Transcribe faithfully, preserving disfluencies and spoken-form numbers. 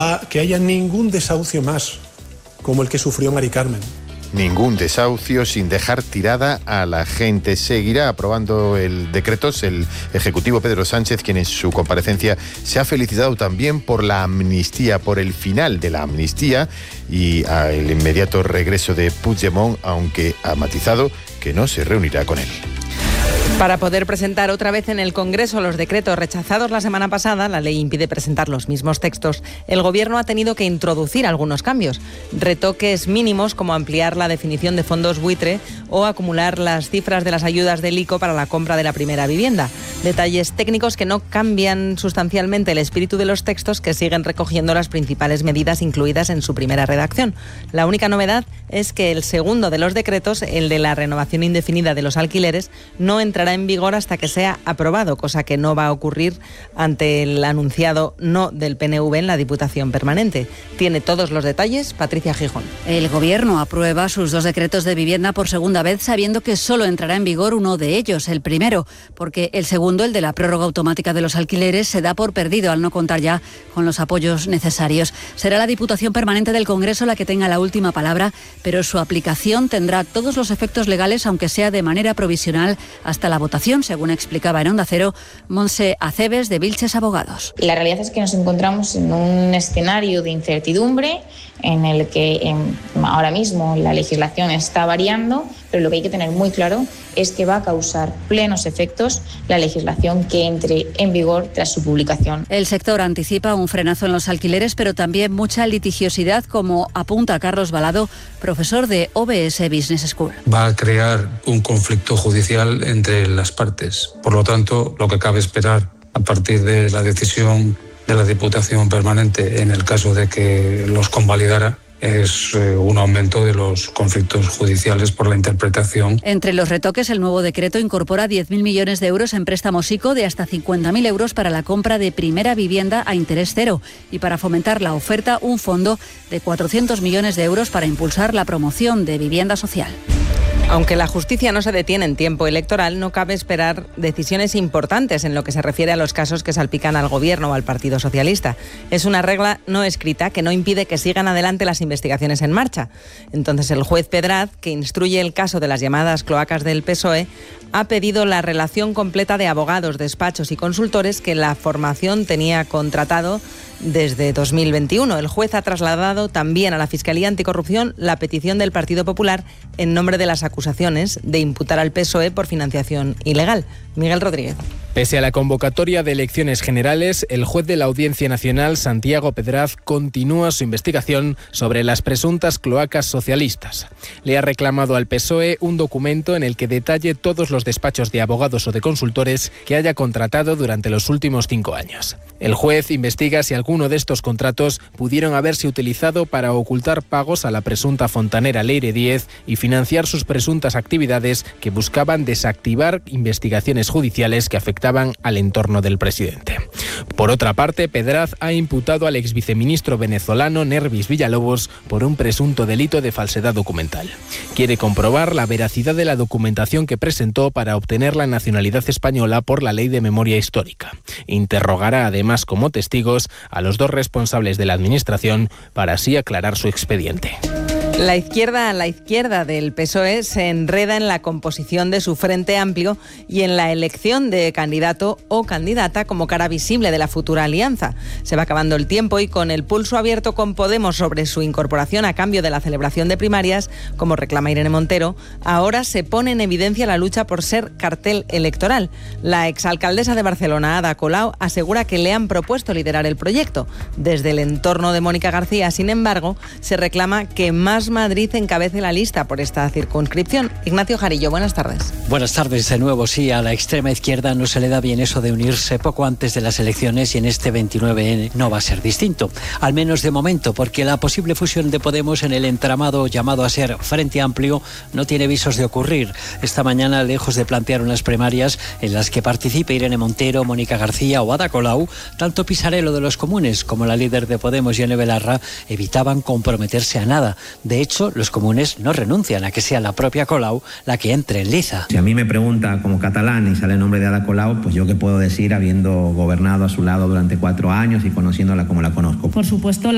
a que haya ningún desahucio más como el que sufrió Mari Carmen. Ningún desahucio sin dejar tirada a la gente. Seguirá aprobando el decreto el Ejecutivo Pedro Sánchez, quien en su comparecencia se ha felicitado también por la amnistía, por el final de la amnistía y el inmediato regreso de Puigdemont, aunque ha matizado que no se reunirá con él. Para poder presentar otra vez en el Congreso los decretos rechazados la semana pasada, la ley impide presentar los mismos textos, el Gobierno ha tenido que introducir algunos cambios. Retoques mínimos como ampliar la definición de fondos buitre o acumular las cifras de las ayudas del ICO para la compra de la primera vivienda. Detalles técnicos que no cambian sustancialmente el espíritu de los textos, que siguen recogiendo las principales medidas incluidas en su primera redacción. La única novedad es que el segundo de los decretos, el de la renovación indefinida de los alquileres, no entrará en vigor hasta que sea aprobado, cosa que no va a ocurrir ante el anunciado no del P N V en la Diputación Permanente. Tiene todos los detalles Patricia Gijón. El Gobierno aprueba sus dos decretos de vivienda por segunda vez, sabiendo que solo entrará en vigor uno de ellos, el primero, porque el segundo, el de la prórroga automática de los alquileres, se da por perdido al no contar ya con los apoyos necesarios. Será la Diputación Permanente del Congreso la que tenga la última palabra, pero su aplicación tendrá todos los efectos legales, aunque sea de manera provisional, hasta la votación, según explicaba en Onda Cero Montse Aceves, de Vilches Abogados. La realidad es que nos encontramos en un escenario de incertidumbre en el que en, ahora mismo la legislación está variando, pero lo que hay que tener muy claro es que va a causar plenos efectos la legislación que entre en vigor tras su publicación. El sector anticipa un frenazo en los alquileres, pero también mucha litigiosidad, como apunta Carlos Balado, profesor de O B S Business School. Va a crear un conflicto judicial entre las partes. Por lo tanto, lo que cabe esperar a partir de la decisión de la Diputación Permanente, en el caso de que los convalidara, es eh, un aumento de los conflictos judiciales por la interpretación. Entre los retoques, el nuevo decreto incorpora diez mil millones de euros en préstamos ICO de hasta cincuenta mil euros para la compra de primera vivienda a interés cero, y para fomentar la oferta, un fondo de cuatrocientos millones de euros para impulsar la promoción de vivienda social. Aunque la justicia no se detiene en tiempo electoral, no cabe esperar decisiones importantes en lo que se refiere a los casos que salpican al Gobierno o al Partido Socialista. Es una regla no escrita que no impide que sigan adelante las investigaciones en marcha. Entonces, el juez Pedraz, que instruye el caso de las llamadas cloacas del P S O E, ha pedido la relación completa de abogados, despachos y consultores que la formación tenía contratado desde dos mil veintiuno. El juez ha trasladado también a la Fiscalía Anticorrupción la petición del Partido Popular en nombre de las acusaciones de imputar al P S O E por financiación ilegal. Miguel Rodríguez. Pese a la convocatoria de elecciones generales, el juez de la Audiencia Nacional, Santiago Pedraz, continúa su investigación sobre las presuntas cloacas socialistas. Le ha reclamado al P S O E un documento en el que detalle todos los despachos de abogados o de consultores que haya contratado durante los últimos cinco años. El juez investiga si alguno de estos contratos pudieron haberse utilizado para ocultar pagos a la presunta fontanera Leire Díez y financiar sus presuntas actividades que buscaban desactivar investigaciones judiciales que afectaban al entorno del presidente. Por otra parte, Pedraz ha imputado al exviceministro venezolano Nervis Villalobos por un presunto delito de falsedad documental. Quiere comprobar la veracidad de la documentación que presentó para obtener la nacionalidad española por la Ley de Memoria Histórica. Interrogará además como testigos a los dos responsables de la administración para así aclarar su expediente. La izquierda, la izquierda del P S O E se enreda en la composición de su Frente Amplio y en la elección de candidato o candidata como cara visible de la futura alianza. Se va acabando el tiempo y con el pulso abierto con Podemos sobre su incorporación a cambio de la celebración de primarias, como reclama Irene Montero, ahora se pone en evidencia la lucha por ser cartel electoral. La exalcaldesa de Barcelona, Ada Colau, asegura que le han propuesto liderar el proyecto. Desde el entorno de Mónica García, sin embargo, se reclama que más Madrid encabece la lista por esta circunscripción. Ignacio Jarillo, buenas tardes. Buenas tardes de nuevo. Sí, a la extrema izquierda no se le da bien eso de unirse poco antes de las elecciones y en este veintinueve ene no va a ser distinto. Al menos de momento, porque la posible fusión de Podemos en el entramado llamado a ser Frente Amplio no tiene visos de ocurrir. Esta mañana, lejos de plantear unas primarias en las que participe Irene Montero, Mónica García o Ada Colau, tanto Pisarello de los Comunes como la líder de Podemos, Ione Belarra, evitaban comprometerse a nada. De hecho, los comunes no renuncian a que sea la propia Colau la que entre en liza. Si a mí me pregunta como catalán y sale el nombre de Ada Colau, pues yo qué puedo decir habiendo gobernado a su lado durante cuatro años y conociéndola como la conozco. Por supuesto, la